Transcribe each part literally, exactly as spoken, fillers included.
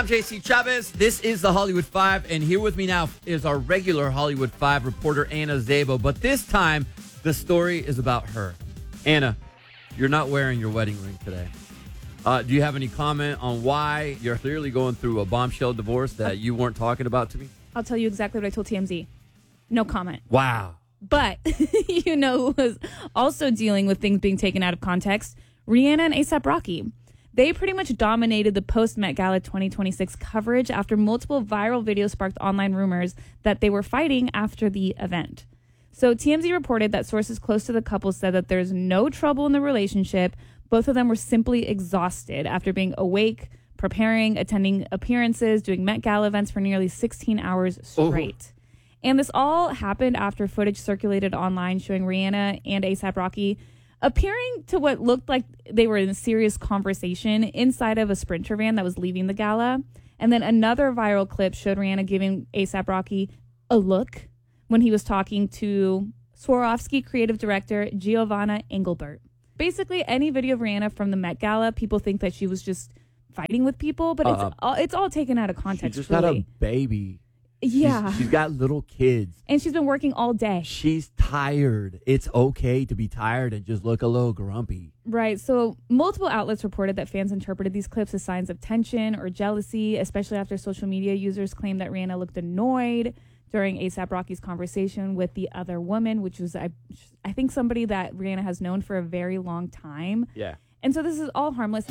I'm J C Chavez. This is the Hollywood Five, and here with me now is our regular Hollywood Five reporter, Anna Szabo. But this time, the story is about her. Anna, you're not wearing your wedding ring today. Uh, do you have any comment on why you're clearly going through a bombshell divorce that you weren't talking about to me? I'll tell you exactly what I told T M Z. No comment. Wow. But, you know, who was also dealing with things being taken out of context? Rihanna and A$AP Rocky. They pretty much dominated the post-Met Gala twenty twenty-six coverage after multiple viral videos sparked online rumors that they were fighting after the event. So T M Z reported that sources close to the couple said that there's no trouble in the relationship. Both of them were simply exhausted after being awake, preparing, attending appearances, doing Met Gala events for nearly sixteen hours straight. Oh. And this all happened after footage circulated online showing Rihanna and A$AP Rocky appearing to what looked like they were in a serious conversation inside of a Sprinter van that was leaving the gala. And then another viral clip showed Rihanna giving A$AP Rocky a look when he was talking to Swarovski creative director Giovanna Engelbert. Basically, any video of Rihanna from the Met Gala, people think that she was just fighting with people, but uh, it's, all, it's all taken out of context. She just really. had a baby. Yeah. She's, she's got little kids. And she's been working all day. She's tired. It's okay to be tired and just look a little grumpy. Right. So multiple outlets reported that fans interpreted these clips as signs of tension or jealousy, especially after social media users claimed that Rihanna looked annoyed during A$AP Rocky's conversation with the other woman, which was, I, I think, somebody that Rihanna has known for a very long time. Yeah. And so this is all harmless.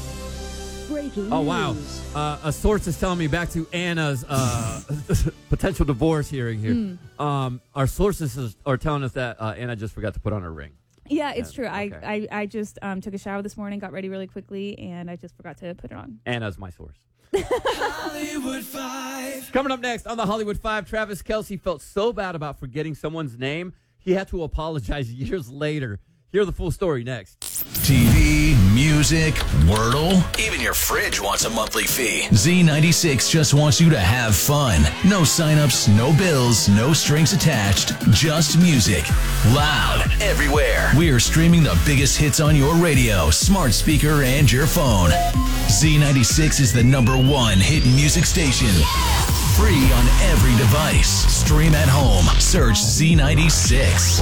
Breaking oh, wow. Uh, a source is telling me back to Anna's uh, potential divorce hearing here. Mm. Um, our sources are telling us that uh, Anna just forgot to put on her ring. Yeah, it's true. Okay. I, I, I just um, took a shower this morning, got ready really quickly, and I just forgot to put it on. Anna's my source. Hollywood Five. Coming up next on the Hollywood Five, Travis Kelce felt so bad about forgetting someone's name, he had to apologize years later. Hear the full story next. T V, music, Wordle. Even your fridge wants a monthly fee. Z ninety-six just wants you to have fun. No signups, no bills, no strings attached. Just music. Loud. Everywhere. We are streaming the biggest hits on your radio, smart speaker, and your phone. Z ninety-six is the number one hit music station. Free on every device. Stream at home. Search Z ninety-six.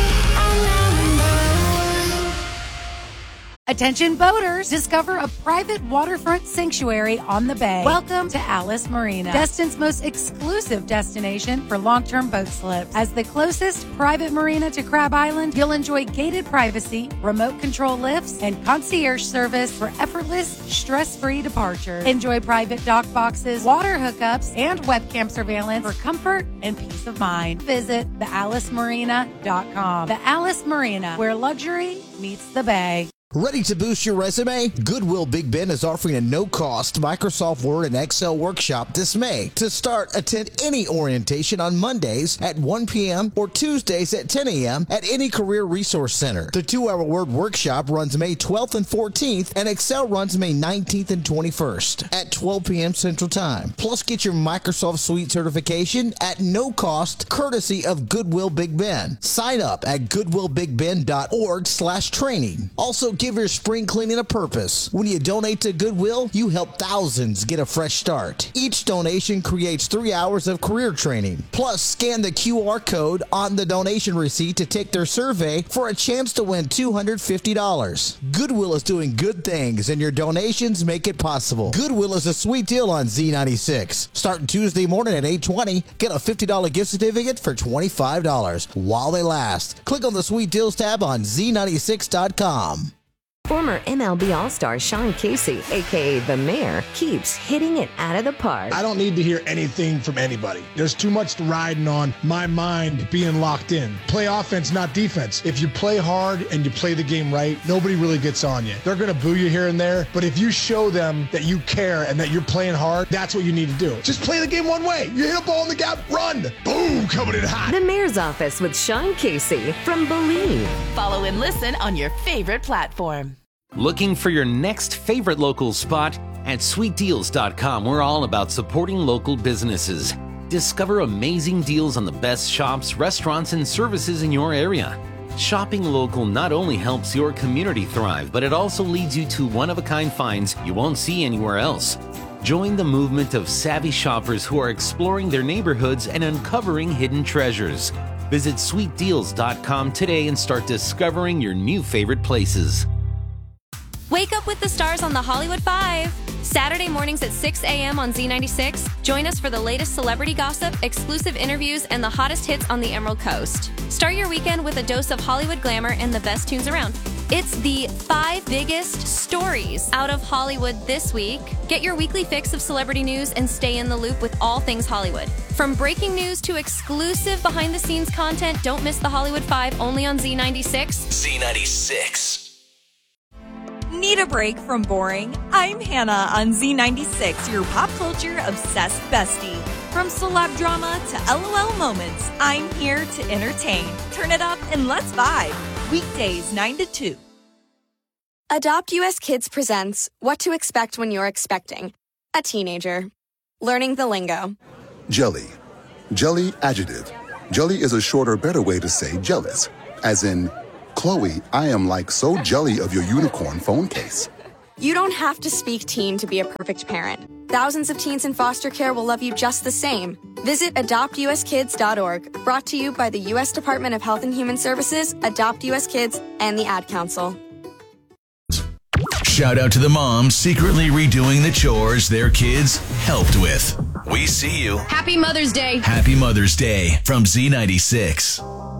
Attention boaters, discover a private waterfront sanctuary on the bay. Welcome to Alice Marina, Destin's most exclusive destination for long-term boat slips. As the closest private marina to Crab Island, you'll enjoy gated privacy, remote control lifts, and concierge service for effortless, stress-free departure. Enjoy private dock boxes, water hookups, and webcam surveillance for comfort and peace of mind. Visit the alice marina dot com. The Alice Marina, where luxury meets the bay. Ready to boost your resume? Goodwill Big Ben is offering a no-cost Microsoft Word and Excel workshop this May. To start, attend any orientation on Mondays at one p.m. or Tuesdays at ten a.m. at any Career Resource Center. The two-hour Word workshop runs May twelfth and fourteenth, and Excel runs May nineteenth and twenty-first at twelve p.m. Central Time. Plus, get your Microsoft Suite certification at no cost, courtesy of Goodwill Big Ben. Sign up at goodwill big ben dot org slash training. Also, give your spring cleaning a purpose. When you donate to Goodwill, you help thousands get a fresh start. Each donation creates three hours of career training. Plus, scan the Q R code on the donation receipt to take their survey for a chance to win two hundred fifty dollars. Goodwill is doing good things, and your donations make it possible. Goodwill is a sweet deal on Z ninety-six. Starting Tuesday morning at eight twenty, get a fifty dollars gift certificate for twenty-five dollars while they last. Click on the Sweet Deals tab on Z ninety-six dot com. Former M L B All-Star Sean Casey, a k a. The Mayor, keeps hitting it out of the park. I don't need to hear anything from anybody. There's too much riding on my mind being locked in. Play offense, not defense. If you play hard and you play the game right, nobody really gets on you. They're going to boo you here and there, but if you show them that you care and that you're playing hard, that's what you need to do. Just play the game one way. You hit a ball in the gap, run. Boom, coming in hot. The Mayor's Office with Sean Casey from Believe. Follow and listen on your favorite platform. Looking for your next favorite local spot? At sweet deals dot com, we're all about supporting local businesses. Discover amazing deals on the best shops, restaurants, and services in your area. Shopping local not only helps your community thrive, but it also leads you to one-of-a-kind finds you won't see anywhere else. Join the movement of savvy shoppers who are exploring their neighborhoods and uncovering hidden treasures. Visit sweet deals dot com today and start discovering your new favorite places. Wake up with the stars on the Hollywood Five. Saturday mornings at six a.m. on Z ninety-six. Join us for the latest celebrity gossip, exclusive interviews, and the hottest hits on the Emerald Coast. Start your weekend with a dose of Hollywood glamour and the best tunes around. It's the five biggest stories out of Hollywood this week. Get your weekly fix of celebrity news and stay in the loop with all things Hollywood. From breaking news to exclusive behind-the-scenes content, don't miss the Hollywood Five only on Z ninety-six. Z ninety-six. Need a break from boring? I'm Hannah on Z ninety-six, your pop culture obsessed bestie. From celeb drama to LOL moments, I'm here to entertain. Turn it up and let's vibe. Weekdays nine to two. Adopt U S Kids presents What to Expect When You're Expecting a Teenager. Learning the lingo. Jelly. Jelly adjective. Jelly is a shorter, better way to say jealous. As in, Chloe, I am like so jelly of your unicorn phone case. You don't have to speak teen to be a perfect parent. Thousands of teens in foster care will love you just the same. Visit adopt u s kids dot org. Brought to you by the U S Department of Health and Human Services, Adopt U S Kids, and the Ad Council. Shout out to the moms secretly redoing the chores their kids helped with. We see you. Happy Mother's Day. Happy Mother's Day from Z ninety-six.